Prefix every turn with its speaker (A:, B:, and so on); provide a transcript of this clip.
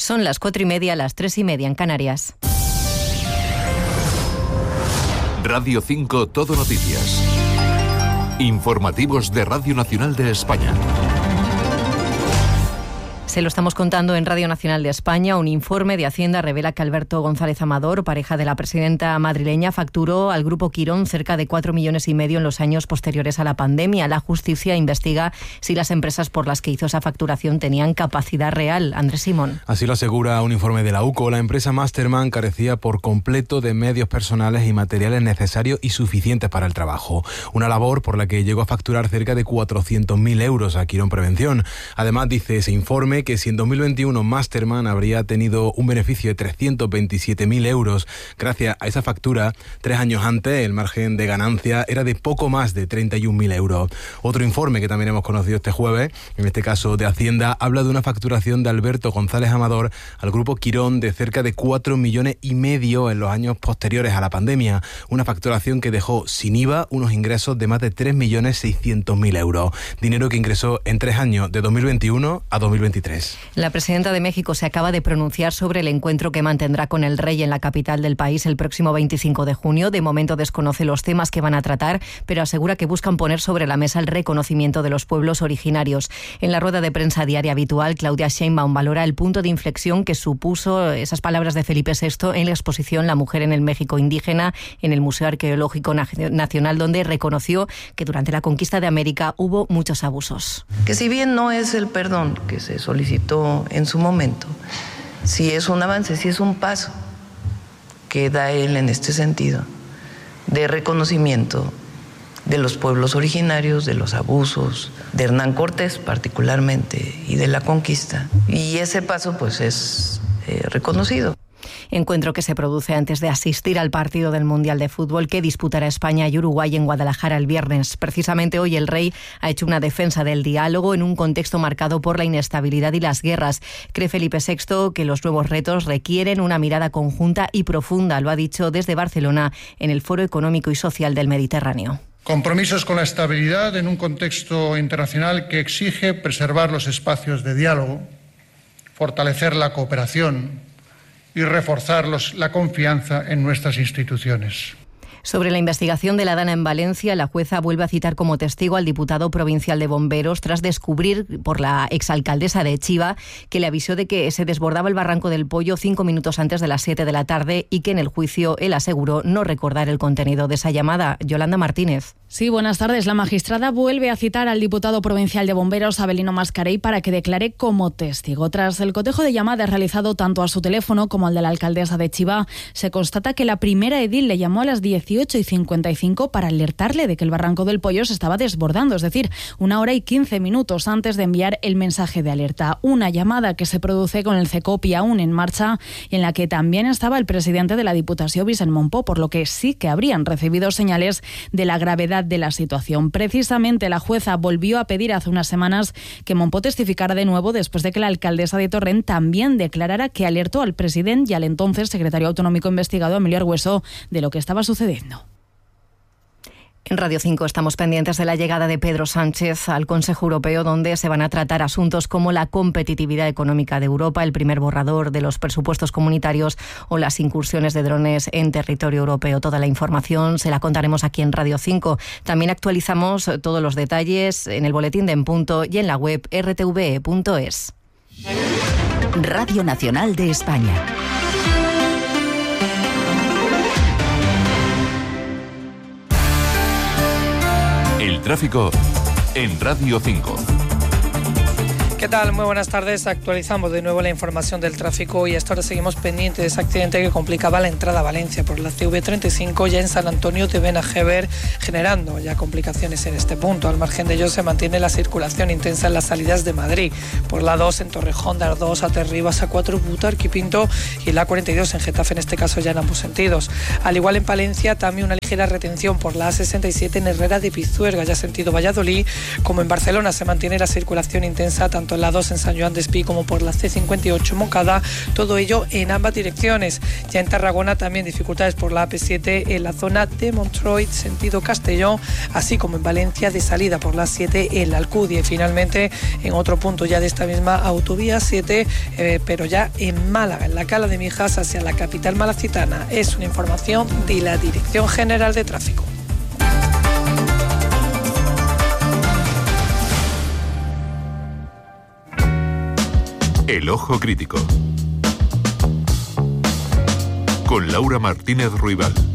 A: Son las 4:30, las 3:30 en Canarias.
B: Radio 5 Todo Noticias. Informativos de Radio Nacional de España.
A: Se lo estamos contando en Radio Nacional de España. Un informe de Hacienda revela que Alberto González Amador, pareja de la presidenta madrileña, facturó al Grupo Quirón cerca de 4,5 millones en los años posteriores a la pandemia. La justicia investiga si las empresas por las que hizo esa facturación tenían capacidad real. Andrés Simón.
C: Así lo asegura un informe de la UCO. La empresa Masterman carecía por completo de medios personales y materiales necesarios y suficientes para el trabajo. Una labor por la que llegó a facturar cerca de 400.000 euros a Quirón Prevención. Además, dice ese informe que si en 2021 Masterman habría tenido un beneficio de 327.000 euros gracias a esa factura, 3 años antes el margen de ganancia era de poco más de 31.000 euros. Otro informe que también hemos conocido este jueves, en este caso de Hacienda, habla de una facturación de Alberto González Amador al Grupo Quirón de cerca de 4,5 millones en los años posteriores a la pandemia. Una facturación que dejó sin IVA unos ingresos de más de 3.600.000 euros. Dinero que ingresó en 3 años, de 2021 a 2023.
A: La presidenta de México se acaba de pronunciar sobre el encuentro que mantendrá con el rey en la capital del país el próximo 25 de junio. De momento desconoce los temas que van a tratar, pero asegura que buscan poner sobre la mesa el reconocimiento de los pueblos originarios. En la rueda de prensa diaria habitual, Claudia Sheinbaum valora el punto de inflexión que supuso esas palabras de Felipe VI en la exposición La mujer en el México indígena en el Museo Arqueológico Nacional, donde reconoció que durante la conquista de América hubo muchos abusos.
D: Que si bien no es el perdón que se solicitó en su momento, sí es un avance, sí es un paso que da él en este sentido de reconocimiento de los pueblos originarios, de los abusos, de Hernán Cortés particularmente y de la conquista. Y ese paso pues es reconocido.
A: Encuentro que se produce antes de asistir al partido del Mundial de Fútbol que disputará España y Uruguay en Guadalajara el viernes. Precisamente hoy el rey ha hecho una defensa del diálogo en un contexto marcado por la inestabilidad y las guerras. Cree Felipe VI que los nuevos retos requieren una mirada conjunta y profunda, lo ha dicho desde Barcelona en el Foro Económico y Social del Mediterráneo.
E: Compromisos con la estabilidad en un contexto internacional que exige preservar los espacios de diálogo, fortalecer la cooperación y reforzar la confianza en nuestras instituciones.
A: Sobre la investigación de la Dana en Valencia, la jueza vuelve a citar como testigo al diputado provincial de Bomberos tras descubrir por la exalcaldesa de Chiva que le avisó de que se desbordaba el barranco del Pollo 5 minutos antes de las 7 de la tarde y que en el juicio él aseguró no recordar el contenido de esa llamada. Yolanda Martínez.
F: Sí, buenas tardes. La magistrada vuelve a citar al diputado provincial de Bomberos, Abelino Mascarell, para que declare como testigo. Tras el cotejo de llamadas realizado tanto a su teléfono como al de la alcaldesa de Chiva, se constata que la primera edil le llamó a las 18:55 para alertarle de que el barranco del Pollo se estaba desbordando, es decir, 1 hora y 15 minutos antes de enviar el mensaje de alerta. Una llamada que se produce con el CECOPI aún en marcha y en la que también estaba el presidente de la Diputación, Vicent Montpó, por lo que sí que habrían recibido señales de la gravedad de la situación. Precisamente la jueza volvió a pedir hace unas semanas que Montpó testificara de nuevo después de que la alcaldesa de Torrent también declarara que alertó al presidente y al entonces secretario autonómico investigado, Emilio Argüeso, de lo que estaba sucediendo.
A: En Radio 5 estamos pendientes de la llegada de Pedro Sánchez al Consejo Europeo, donde se van a tratar asuntos como la competitividad económica de Europa, el primer borrador de los presupuestos comunitarios o las incursiones de drones en territorio europeo. Toda la información se la contaremos aquí en Radio 5. También actualizamos todos los detalles en el boletín de En Punto y en la web rtve.es.
G: Radio Nacional de España.
B: El tráfico en Radio 5.
H: ¿Qué tal? Muy buenas tardes. Actualizamos de nuevo la información del tráfico y hasta ahora seguimos pendientes de ese accidente que complicaba la entrada a Valencia por la CV35 ya en San Antonio de Benajever, generando ya complicaciones en este punto. Al margen de ello se mantiene la circulación intensa en las salidas de Madrid, por la 2 en Torrejón de Ardós, Aterribas, A4 Butarque y Pinto y la A42 en Getafe, en este caso ya en ambos sentidos. Al igual en Palencia, también una ligera retención por la A67 en Herrera de Pisuerga, ya sentido Valladolid, como en Barcelona se mantiene la circulación intensa tanto en la 2 en San Joan Despí como por la C58 Moncada, todo ello en ambas direcciones. Ya en Tarragona también dificultades por la AP7 en la zona de Montroy, sentido Castellón, así como en Valencia de salida por la 7 en la Alcudia. Y finalmente en otro punto ya de esta misma autovía 7, pero ya en Málaga, en la Cala de Mijas hacia la capital malacitana. Es una información de la Dirección General de Tráfico.
B: El Ojo Crítico con Laura Martínez Ruibal.